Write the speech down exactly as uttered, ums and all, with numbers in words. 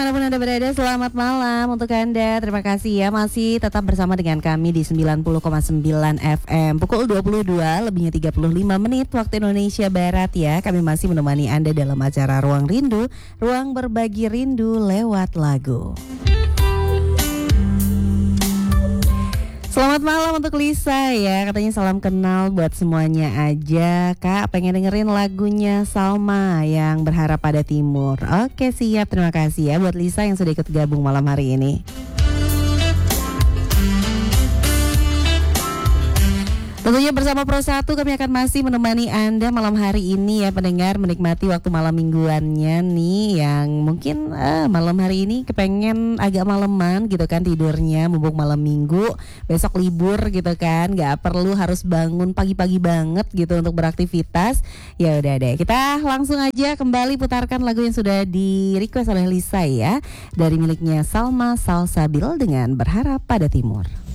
Dimanapun Anda berada, selamat malam untuk Anda. Terima kasih ya masih tetap bersama dengan kami di sembilan puluh koma sembilan F M. Pukul dua puluh dua lebihnya tiga puluh lima menit waktu Indonesia Barat ya. Kami masih menemani Anda dalam acara Ruang Rindu, ruang berbagi rindu lewat lagu. Selamat malam untuk Lisa ya, katanya salam kenal buat semuanya aja. Kak pengen dengerin lagunya Salma yang Berharap Pada Timur. Oke siap, terima kasih ya buat Lisa yang sudah ikut gabung malam hari ini. Tentunya bersama Pro satu kami akan masih menemani Anda malam hari ini ya pendengar, menikmati waktu malam mingguannya nih yang mungkin eh, malam hari ini kepengen agak maleman gitu kan tidurnya, mumpung malam minggu, besok libur gitu kan, gak perlu harus bangun pagi-pagi banget gitu untuk beraktivitas. Ya udah deh, kita langsung aja kembali putarkan lagu yang sudah di request oleh Lisa ya, dari miliknya Salma Salsabil dengan Berharap Pada Timur.